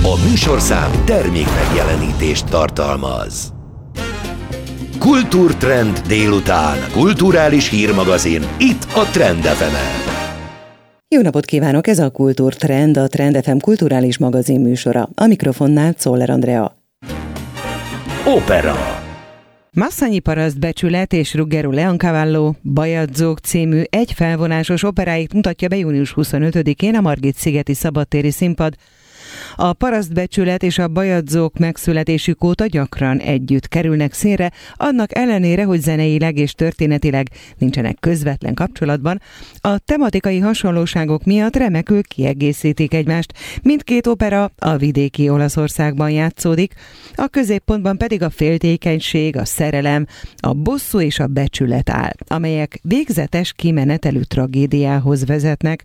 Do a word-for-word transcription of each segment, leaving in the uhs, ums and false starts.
A műsorszám termék megjelenítést tartalmaz. Kultúrtrend délután. Kulturális hírmagazin itt a Trend ef emen. Jó napot kívánok! Ez a Kultúrtrend, a Trend ef em kulturális magazin műsora. A mikrofonnál Czoller Andrea. Opera. Massanyi Parasztbecsület és Ruggero Leoncavallo Bajadzók című egy felvonásos operáit mutatja be június huszonötödikén a Margit-szigeti szabadtéri színpad. A Parasztbecsület és a Bajadzók megszületésük óta gyakran együtt kerülnek színre, annak ellenére, hogy zeneileg és történetileg nincsenek közvetlen kapcsolatban, a tematikai hasonlóságok miatt remekül kiegészítik egymást. Mindkét opera a vidéki Olaszországban játszódik, a középpontban pedig a féltékenység, a szerelem, a bosszú és a becsület áll, amelyek végzetes kimenetelű tragédiához vezetnek.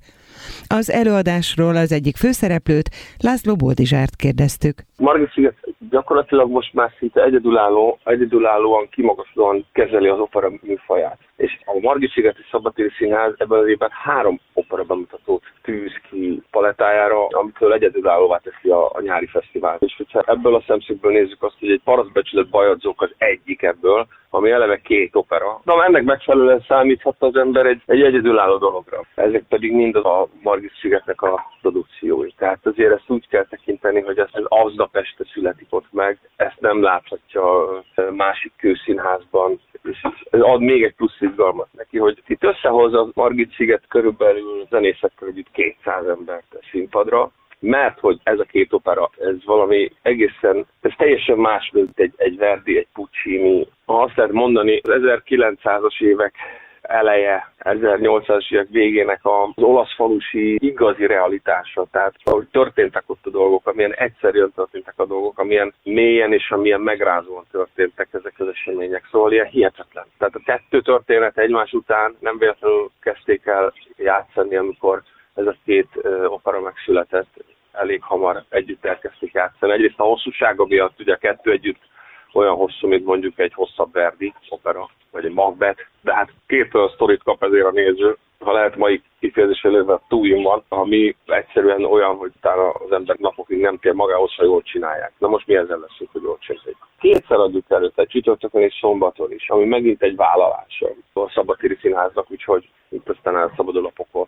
Az előadásról az egyik főszereplőt, László Boldizsárt kérdeztük. Margit-sziget gyakorlatilag most már szinte egyedülálló, egyedülállóan kimagaslóan kezeli az opera műfaját. És a Margit-szigeti szabadtéri színház ebben az évben három opera bemutatót tűz ki palettájára, amitől egyedülállóvá teszi a, a nyári fesztivál. És hogyha ebből a szemszögből nézzük azt, hogy egy Parasztbecsület Bajadzók az egyik ebből, ami eleve két opera. De ennek megfelelően számíthat az ember egy, egy egyedülálló dologra. Ezek pedig mind a Margit-szigetnek a produkciói. Tehát azért ezt úgy kell tekinteni, hogy ez aznap este születik ott meg, ezt nem láthatja másik kőszínházban, és ez ad még egy plusz izgalmat neki, hogy itt összehozza a Margit-sziget körülbelül zenészekkel együtt kétszáz embert a színpadra, mert hogy ez a két opera, ez valami egészen, ez teljesen más, mint egy, egy Verdi, egy Puccini. Azt lehet mondani, az ezerkilencszázas évek eleje, ezernyolcszázas évek végének az olasz falusi igazi realitása. Tehát ahogy történtek ott a dolgok, amilyen egyszerűen történtek a dolgok, amilyen mélyen és amilyen megrázóan történtek ezek az események. Szóval ilyen hihetetlen. Tehát a kettő történet egymás után nem véletlenül kezdték el játszani, amikor ez a két uh, opera megszületett, elég hamar együtt elkezdték játszani. Egyrészt a hosszúsága miatt, ugye a kettő együtt olyan hosszú, mint mondjuk egy hosszabb Verdi opera, vagy egy Macbeth, de hát két olyan sztorit kap ezért a néző, ha lehet mai kifejezéssel élve a túl van, ami egyszerűen olyan, hogy utána az ember napokig nem tér magához, ha jól csinálják. Na most mi ezzel leszünk, hogy jól csinálják. Kétszer adjuk előtt, egy csütörtökön és szombaton is, ami megint egy vállalás a szabadtéri színháznak, úgyhogy itt aztán elszabadul a pokol.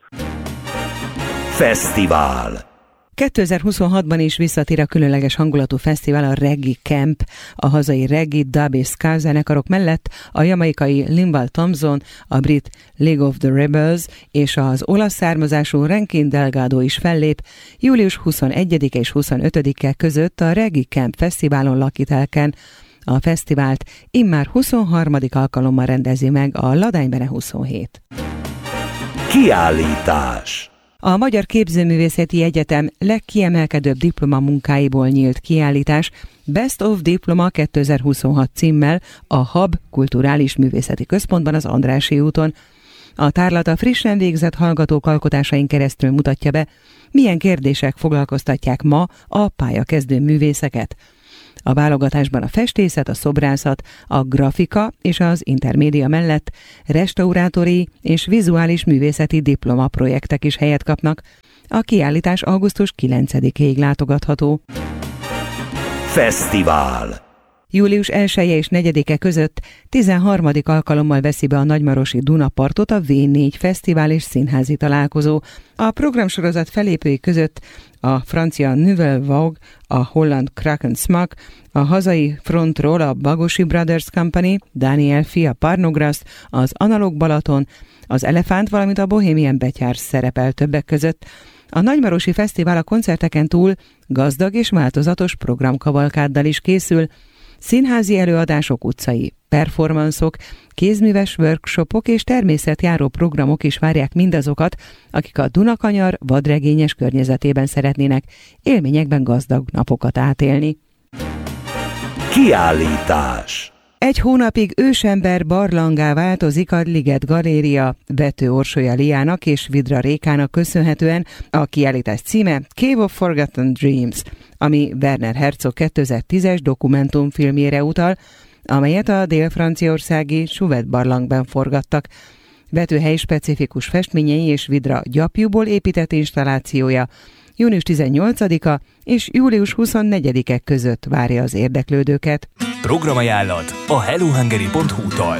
Fesztivál. kétezer-huszonhatban is visszatér a különleges hangulatú fesztivál, a Reggae Camp. A hazai reggae, dub és ska zenekarok mellett a jamaikai Limbal Thompson, a brit League of the Rebels és az olasz származású Rankin Delgado is fellép július huszonegyedike és huszonötödike között a Reggae Camp fesztiválon Lakitelken. A fesztivált immár huszonharmadik alkalommal rendezi meg a Ladánybene huszonhét. Kiállítás. A Magyar Képzőművészeti Egyetem legkiemelkedőbb diplomamunkáiból nyílt kiállítás Best of Diploma kétezer-huszonhat címmel a Hub Kulturális Művészeti Központban az Andrássy úton. A tárlat a frissen végzett hallgatók alkotásain keresztül mutatja be, milyen kérdések foglalkoztatják ma a pályakezdő művészeket. A válogatásban a festészet, a szobrászat, a grafika és az intermédia mellett restaurátori és vizuális művészeti diplomaprojektek is helyet kapnak. A kiállítás augusztus kilencedikéig látogatható. Fesztivál. július elseje és negyedike között tizenharmadik alkalommal veszi be a nagymarosi Dunapartot a vé négy Fesztivál és Színházi Találkozó. A programsorozat felépői között a francia Nouvelle Vogue, a holland Kraken Smack, a hazai frontról a Bagosi Brothers Company, Daniel Fia Parnogras, az Analóg Balaton, az Elefánt, valamint a Bohemian Betyár szerepel többek között. A Nagymarosi Fesztivál a koncerteken túl gazdag és változatos programkavalkáddal is készül, színházi előadások, utcai performanszok, kézműves workshopok és természetjáró programok is várják mindazokat, akik a Dunakanyar vadregényes környezetében szeretnének élményekben gazdag napokat átélni. Kiállítás. Egy hónapig ősember barlangá változik a Liget Galéria Vető Orsolya Liának és Vidra Rékának köszönhetően. A kiállítás címe Cave of Forgotten Dreams, ami Werner Herzog kétezer-tízes dokumentumfilmjére utal, amelyet a dél-franciaországi Chouvet barlangban forgattak. Vetőhely specifikus festményei és Vidra gyapjúból épített installációja június tizennyolcadika és július huszonnegyedike között várja az érdeklődőket. Programajánlat a hellohungary pont hu-tól.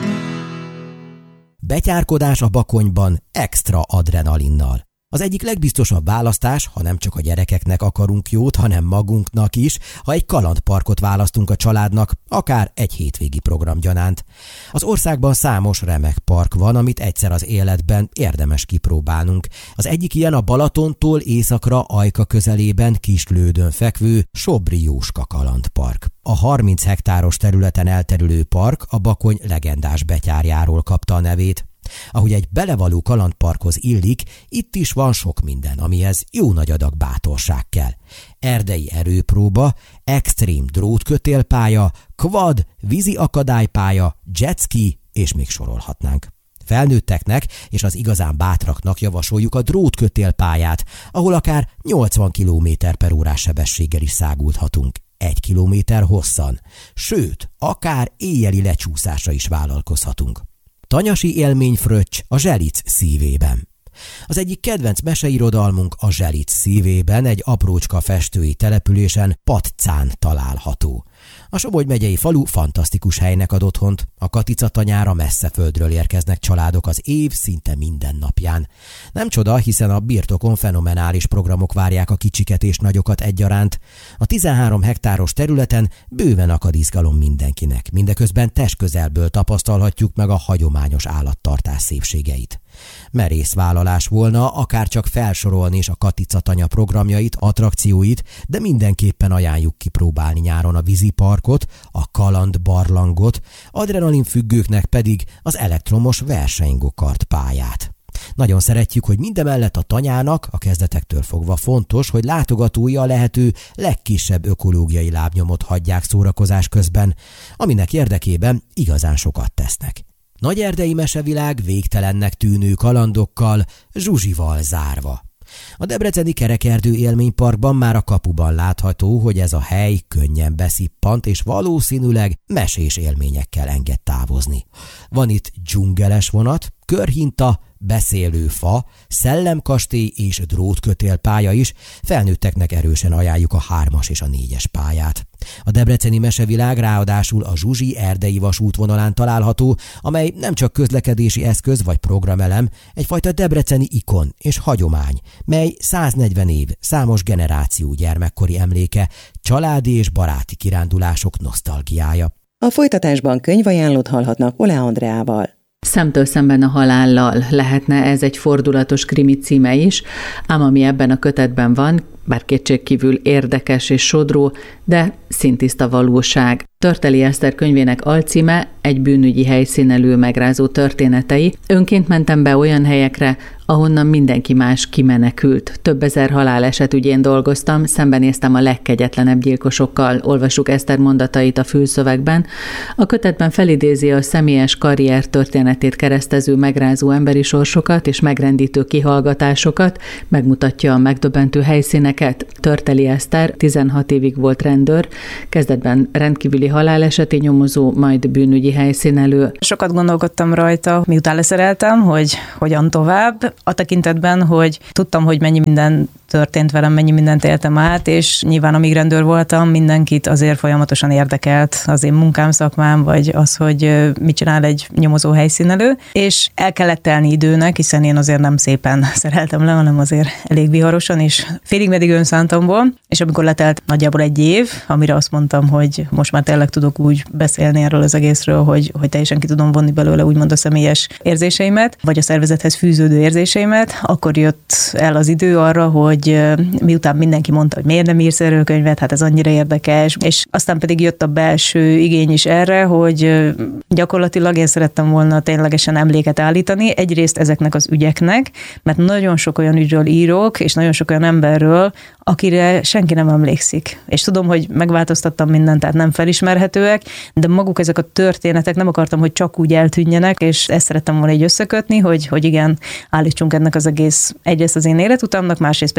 Betyárkodás a Bakonyban extra adrenalinnal. Az egyik legbiztosabb választás, ha nem csak a gyerekeknek akarunk jót, hanem magunknak is, ha egy kalandparkot választunk a családnak, akár egy hétvégi program gyanánt. Az országban számos remek park van, amit egyszer az életben érdemes kipróbálnunk. Az egyik ilyen a Balatontól északra Ajka közelében Kislődön fekvő Sobri Jóska kalandpark. A harminc hektáros területen elterülő park a Bakony legendás betyárjáról kapta a nevét. Ahogy egy belevaló kalandparkhoz illik, itt is van sok minden, amihez jó nagy adag bátorság kell. Erdei erőpróba, extrém drótkötélpálya, quad, vízi akadálypálya, jetski, és még sorolhatnánk. Felnőtteknek és az igazán bátraknak javasoljuk a drótkötélpályát, ahol akár nyolcvan kilométer per órás sebességgel is száguldhatunk, egy kilométer hosszan, sőt, akár éjjeli lecsúszásra is vállalkozhatunk. Tanyasi élményfröccs a Zselic szívében. Az egyik kedvenc meseirodalmunk a Zselic szívében egy aprócska festői településen, Paccán található. A Somogy megyei falu fantasztikus helynek ad otthont. A Katica tanyára messze földről érkeznek családok az év szinte minden napján. Nem csoda, hiszen a birtokon fenomenális programok várják a kicsiket és nagyokat egyaránt. A tizenhárom hektáros területen bőven akad izgalom mindenkinek, mindeközben testközelből tapasztalhatjuk meg a hagyományos állattartás szépségeit. Merész vállalás volna akár csak felsorolni is a Katica tanya programjait, attrakcióit, de mindenképpen ajánljuk kipróbálni nyáron a víziparkot, a kalandbarlangot, adrenalinfüggőknek pedig az elektromos versenygokart pályát. Nagyon szeretjük, hogy mindemellett a tanyának a kezdetektől fogva fontos, hogy látogatói a lehető legkisebb ökológiai lábnyomot hagyják szórakozás közben, aminek érdekében igazán sokat tesznek. Nagy erdei mesevilág végtelennek tűnő kalandokkal, Zsuzsival zárva. A debreceni Kerekerdő élményparkban már a kapuban látható, hogy ez a hely könnyen beszippant és valószínűleg mesés élményekkel enged távozni. Van itt dzsungeles vonat, körhinta, beszélő fa, szellemkastély és drótkötélpálya is, felnőtteknek erősen ajánljuk a hármas és a négyes pályát. A debreceni mesevilág ráadásul a Zsuzsi erdei vasútvonalán található, amely nem csak közlekedési eszköz vagy programelem, egyfajta debreceni ikon és hagyomány, mely száznegyven év, számos generáció gyermekkori emléke, családi és baráti kirándulások nosztalgiája. A folytatásban könyvajánlót hallhatnak Ole Andreával. Szemtől szemben a halállal lehetne ez egy fordulatos krimi címe is, ám ami ebben a kötetben van, bár kétségkívül érdekes és sodró, de szintiszta valóság. Törteli Eszter könyvének alcíme egy bűnügyi helyszínelő megrázó történetei. Önként mentem be olyan helyekre, ahonnan mindenki más kimenekült. Több ezer haláleset ügyén dolgoztam, szembenéztem a legkegyetlenebb gyilkosokkal, olvassuk Eszter mondatait a fülszövegben. A kötetben felidézi a személyes karrier történetét keresztező megrázó emberi sorsokat és megrendítő kihallgatásokat, megmutatja a megdöbbentő helyszíneket. Törteli Eszter tizenhat évig volt rendőr, kezdetben rendkívüli haláleseti nyomozó, majd bűnügyi helyszínelő. Sokat gondolkodtam rajta, miután leszereltem, hogy hogyan tovább, a tekintetben, hogy tudtam, hogy mennyi minden történt velem, mennyi mindent éltem át, és nyilván amíg rendőr voltam, mindenkit azért folyamatosan érdekelt az én munkám, szakmám, vagy az, hogy mit csinál egy nyomozó helyszínelő, és el kellett telni időnek, hiszen én azért nem szépen szereltem le, hanem azért elég viharosan, és félig meddig önszántamból, és amikor letelt nagyjából egy év, amire azt mondtam, hogy most már tényleg tudok úgy beszélni erről az egészről, hogy, hogy teljesen ki tudom vonni belőle úgymond a személyes érzéseimet, vagy a szervezethez fűződő érzéseimet, akkor jött el az idő arra, hogy miután mindenki mondta, hogy miért nem írsz erről könyvet, hát ez annyira érdekes, és aztán pedig jött a belső igény is erre, hogy gyakorlatilag én szerettem volna ténylegesen emléket állítani, egyrészt ezeknek az ügyeknek, mert nagyon sok olyan ügyről írok, és nagyon sok olyan emberről, akire senki nem emlékszik. És tudom, hogy megváltoztattam mindent, tehát nem felismerhetőek, de maguk ezek a történetek nem akartam, hogy csak úgy eltűnjenek, és ezt szerettem volna így összekötni, hogy, hogy igen, állítsunk ennek az egész egyrészt az én életutamnak, másrészt pedig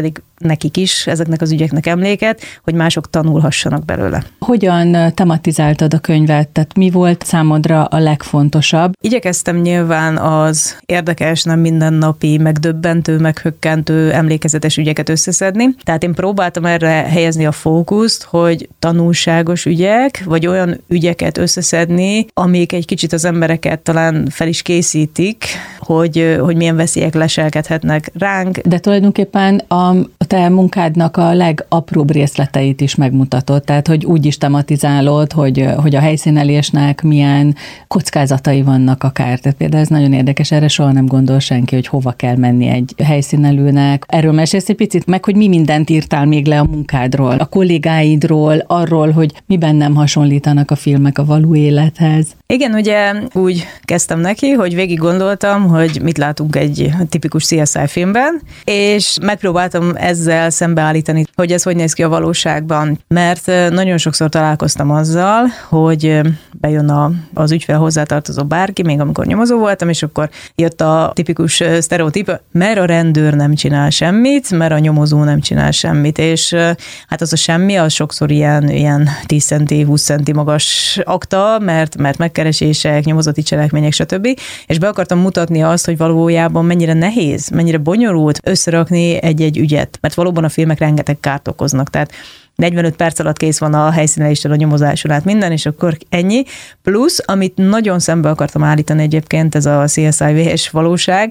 követelik nekik is ezeknek az ügyeknek emléket, hogy mások tanulhassanak belőle. Hogyan tematizáltad a könyvet? Tehát mi volt számodra a legfontosabb? Igyekeztem nyilván az érdekes, nem mindennapi, megdöbbentő, meghökkentő, emlékezetes ügyeket összeszedni. Tehát én próbáltam erre helyezni a fókuszt, hogy tanulságos ügyek, vagy olyan ügyeket összeszedni, amik egy kicsit az embereket talán fel is készítik, hogy, hogy milyen veszélyek leselkedhetnek ránk. De tulajdonképpen a, a te munkádnak a legapróbb részleteit is megmutatod, tehát hogy úgy is tematizálod, hogy, hogy a helyszínelésnek milyen kockázatai vannak akár. Tehát például ez nagyon érdekes, erre soha nem gondol senki, hogy hova kell menni egy helyszínelőnek. Erről mesélsz egy picit meg, hogy mi mindent írtál még le a munkádról, a kollégáidról, arról, hogy miben nem hasonlítanak a filmek a való élethez. Igen, ugye úgy kezdtem neki, hogy végig gondoltam, hogy mit látunk egy tipikus cé es i filmben, és megpróbáltam ezzel szembeállítani, hogy ez hogy néz ki a valóságban. Mert nagyon sokszor találkoztam azzal, hogy bejön a, az ügyfél hozzátartozó bárki, még amikor nyomozó voltam, és akkor jött a tipikus sztereotíp, mert a rendőr nem csinál semmit, mert a nyomozó nem csinál semmit, és hát az a semmi, az sokszor ilyen, ilyen tíz centi, húsz centi magas akta, mert, mert megkeresések, nyomozati cselekmények, stb. És be akartam mutatni azt, hogy valójában mennyire nehéz, mennyire bonyolult összerakni egy-egy ügyet, mert valóban a filmek rengeteg kárt okoznak, tehát negyvenöt perc alatt kész van a helyszíneléstől, a nyomozáson át minden, és akkor ennyi. Plusz, amit nagyon szembe akartam állítani egyébként, ez a cé es i vé es valóság,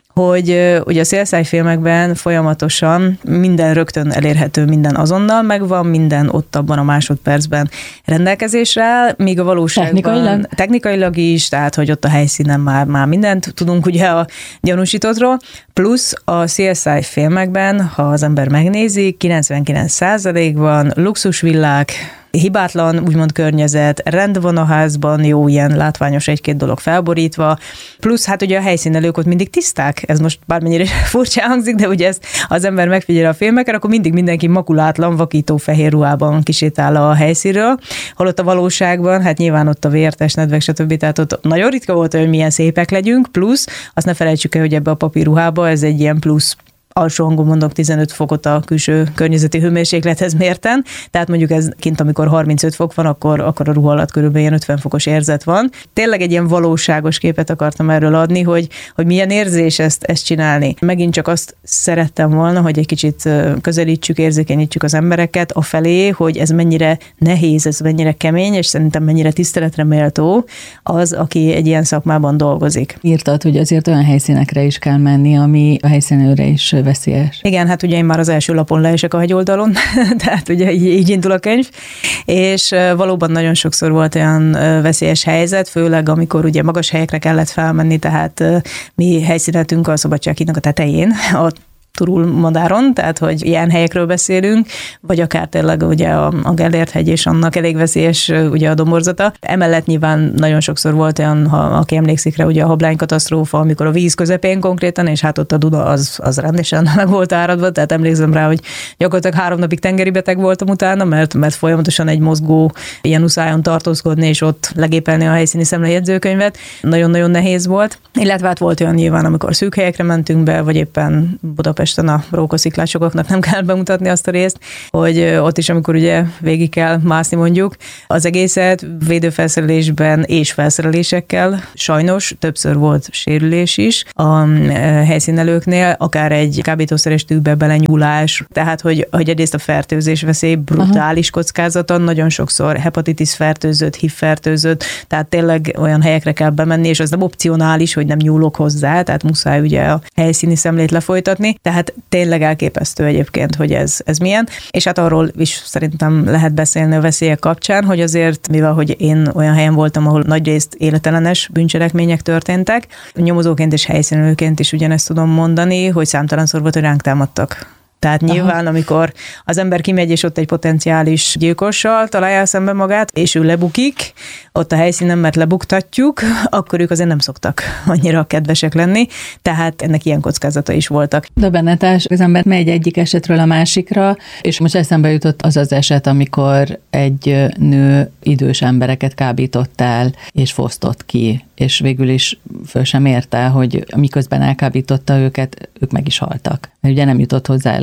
hogy ugye a cé es i filmekben folyamatosan minden rögtön elérhető, minden azonnal megvan, minden ott abban a másodpercben rendelkezésre áll, míg a valóságban technikailag, technikailag is, tehát hogy ott a helyszínen már, már mindent tudunk ugye a gyanúsítottról, plusz a cé es i filmekben, ha az ember megnézi, kilencvenkilenc százalékban luxusvillák, hibátlan, úgymond környezet, rend van a házban, jó, ilyen látványos egy-két dolog felborítva, plusz hát ugye a helyszínelők ott mindig tiszták, ez most bármennyire furcsa hangzik, de ugye ezt az ember megfigyel a filmeken, akkor mindig mindenki makulátlan, vakító fehér ruhában kisétál a helyszínről, holott a valóságban, hát nyilván ott a vértes nedvek, stb. Tehát ott nagyon ritka volt, hogy milyen szépek legyünk, plusz azt ne felejtsük el, hogy ebbe a papírruhába ez egy ilyen plusz alsó hangon mondok tizenöt fokot a külső környezeti hőmérséklethez mérten, tehát mondjuk ez kint, amikor harmincöt fok van, akkor, akkor a ruha alatt körülbelül ilyen ötven fokos érzet van. Tényleg egy ilyen valóságos képet akartam erről adni, hogy, hogy milyen érzés ezt, ezt csinálni. Megint csak azt szerettem volna, hogy egy kicsit közelítsük, érzékenyítsük az embereket afelé, hogy ez mennyire nehéz, ez mennyire kemény, és szerintem mennyire tiszteletre méltó az, aki egy ilyen szakmában dolgozik. Írtad, hogy azért olyan helyszínekre is kell menni, ami a helyszínelőre is veszélyes. Igen, hát ugye én már az első lapon leesek a hegyoldalon, tehát ugye így, így indul a könyv, és valóban nagyon sokszor volt olyan veszélyes helyzet, főleg amikor ugye magas helyekre kellett felmenni, tehát mi helyszíneltünk a Szabadsághídnak a tetején, a Turul-Madáron, tehát hogy ilyen helyekről beszélünk, vagy akár tényleg ugye a, a Gellért-hegy és annak elég veszélyes ugye a domborzata. Emellett nyilván nagyon sokszor volt olyan, ha aki emlékszik rá, ugye a Hablány katasztrófa, amikor a víz közepén konkrétan, és hát ott a Duna az, az rendesen meg volt áradva, tehát emlékszem rá, hogy gyakorlatilag három napig tengeri beteg voltam utána, mert, mert folyamatosan egy mozgó ilyen uszályon tartózkodni, és ott legépelni a helyszíni szemlejegyzőkönyvet. Nagyon-nagyon nehéz volt. Illetve hát volt olyan nyilván, amikor szűk helyekre mentünk be, vagy éppen Budapesten a rókasziklásoknak nem kell bemutatni azt a részt, hogy ott is, amikor ugye végig kell mászni mondjuk az egészet védőfelszerelésben és felszerelésekkel. Sajnos többször volt sérülés is a helyszínelőknél, akár egy kábítószeres tűbe belenyúlás, tehát hogy, hogy egyrészt a fertőzés veszély brutális Aha. kockázata, nagyon sokszor hepatitis fertőzött, hív fertőzött, tehát tényleg olyan helyekre kell bemenni, és az nem opcionális, hogy nem nyúlok hozzá, tehát muszáj ugye a helyszíni szemlét lefolytatni, tehát tényleg elképesztő egyébként, hogy ez, ez milyen, és hát arról is szerintem lehet beszélni a veszélyek kapcsán, hogy azért, mivel hogy én olyan helyen voltam, ahol nagyrészt életellenes bűncselekmények történtek, nyomozóként és helyszínelőként is ugyanezt tudom mondani, hogy számtalanszor volt, hogy ránk támadtak. Tehát nyilván, Aha. amikor az ember kimegy, és ott egy potenciális gyilkossal találja szembe magát, és ő lebukik, ott a helyszínen, mert lebuktatjuk, akkor ők azért nem szoktak annyira kedvesek lenni, tehát ennek ilyen kockázata is voltak. Döbbenetes, az ember megy egyik esetről a másikra, és most eszembe jutott az az eset, amikor egy nő idős embereket kábított el, és fosztott ki, és végül is föl sem érte, hogy miközben elkábította őket, ők meg is haltak. Mert ugye nem jutott hozzá el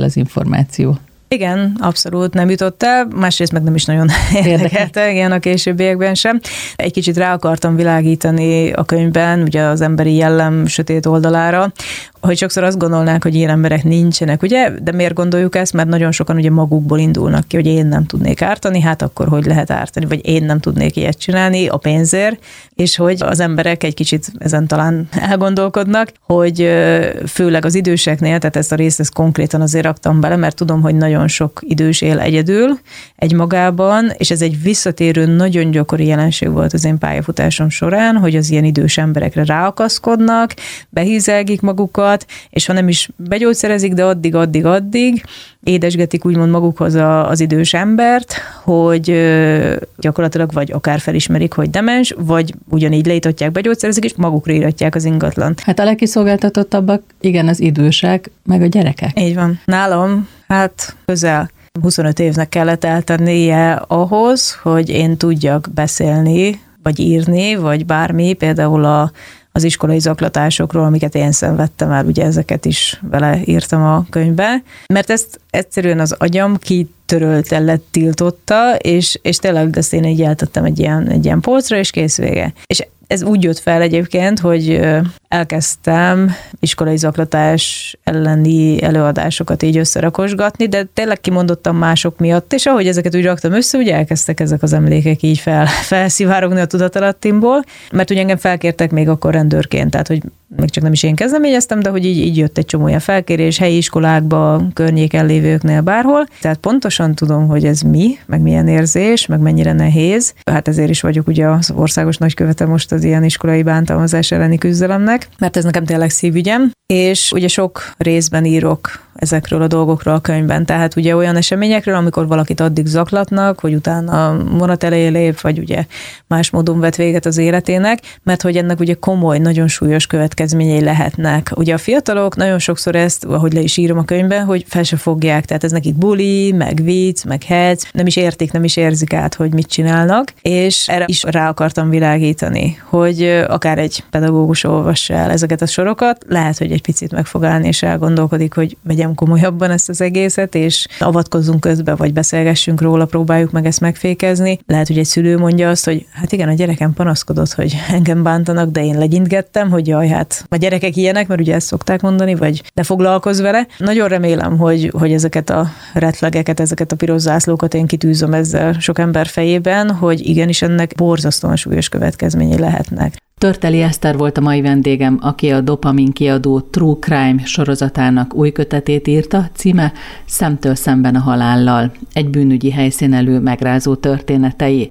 az információ. Igen, abszolút nem jutott el, másrészt meg nem is nagyon érdekelte, igen, a későbbiekben sem. Egy kicsit rá akartam világítani a könyvben, ugye az emberi jellem sötét oldalára, hogy sokszor azt gondolnák, hogy ilyen emberek nincsenek, ugye? De miért gondoljuk ezt? Mert nagyon sokan ugye magukból indulnak ki, hogy én nem tudnék ártani, hát akkor hogy lehet ártani, vagy én nem tudnék ilyet csinálni a pénzért, és hogy az emberek egy kicsit ezen talán elgondolkodnak, hogy főleg az időseknél, tehát ezt a részt ezt konkrétan azért raktam bele, mert tudom, hogy nagyon sok idős él egyedül, egymagában, és ez egy visszatérő, nagyon gyakori jelenség volt az én pályafutásom során, hogy az ilyen idős emberekre ráakaszkodnak, behízelgik magukat, és ha nem is begyógyszerezik, de addig, addig, addig édesgetik úgymond magukhoz a, az idős embert, hogy gyakorlatilag vagy akár felismerik, hogy demens, vagy ugyanígy leítatják, begyógyszerezik, és magukra íratják az ingatlant. Hát a legkiszolgáltatottabbak, igen, az idősek, meg a gyerekek. Így van. Nálam, hát közel huszonöt évnek kellett eltennie ahhoz, hogy én tudjak beszélni, vagy írni, vagy bármi, például a az iskolai zaklatásokról, amiket én szenvedtem el, ugye ezeket is vele írtam a könyvbe, mert ezt egyszerűen az agyam kitörölte, letiltotta, és, és tényleg ezt én így eltettem egy ilyen, egy ilyen polcra, és kész vége. És ez úgy jött fel egyébként, hogy elkezdtem iskolai zaklatás elleni előadásokat így összerakosgatni, de tényleg kimondottam mások miatt, és ahogy ezeket úgy raktam össze, ugye elkezdtek ezek az emlékek így fel, felszivárogni a tudatalattimból, mert ugye engem felkértek még akkor rendőrként, tehát hogy még csak nem is én kezdeményeztem, de hogy így, így jött egy csomó ilyen felkérés helyi iskolákba, környéken lévőknél bárhol. Tehát pontosan tudom, hogy ez mi, meg milyen érzés, meg mennyire nehéz. Hát ezért is vagyok ugye az országos nagykövete most az ilyen iskolai bántalmazás elleni küzdelemnek, mert ez nekem tényleg szívügyem, és ugye sok részben írok ezekről a dolgokról a könyvben. Tehát ugye olyan eseményekről, amikor valakit addig zaklatnak, hogy utána vonat elé lép, vagy ugye más módon vet véget az életének, mert hogy ennek ugye komoly, nagyon súlyos következményei lehetnek. Ugye a fiatalok nagyon sokszor ezt, ahogy le is írom a könyvben, hogy fel se fogják, tehát ez nekik buli, meg vicc, meg hec, nem is értik, nem is érzik át, hogy mit csinálnak, és erre is rá akartam világítani, hogy akár egy pedagógus olvassa el ezeket a sorokat, lehet, hogy egy picit meg fog állni, és elgondolkodik, hogy vegyem komolyabban ezt az egészet, és avatkozzunk közbe, vagy beszélgessünk róla, próbáljuk meg ezt megfékezni. Lehet, hogy egy szülő mondja azt, hogy hát igen, a gyerekem panaszkodott, hogy engem bántanak, de én legyintgettem, hogy jaj, hát a gyerekek ilyenek, mert ugye ezt szokták mondani, vagy ne foglalkozz vele. Nagyon remélem, hogy, hogy ezeket a retlegeket, ezeket a piros zászlókat én kitűzöm ezzel sok ember fejében, hogy igenis ennek borzasztóan súlyos következményei lehetnek. Törteli Eszter volt a mai vendégem, aki a Dopamin kiadó True Crime sorozatának új kötetét írta, címe Szemtől szemben a halállal, egy bűnügyi helyszínelő megrázó történetei.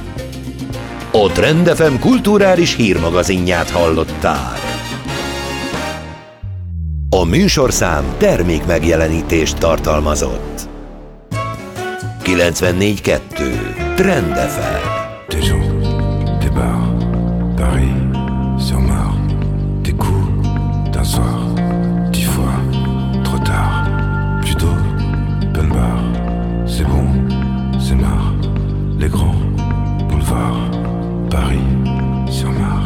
A Trend ef em kulturális hírmagazinját hallották. A műsorszám termék megjelenítést tartalmazott. kilencvennégy kettő Trend ef em. Des gens, des bars, Paris, sur Mars, des coups d'un soir, dix fois, trop tard, plus d'eau, open bar, c'est bon, c'est marre, les grands boulevards, Paris, sur Mars.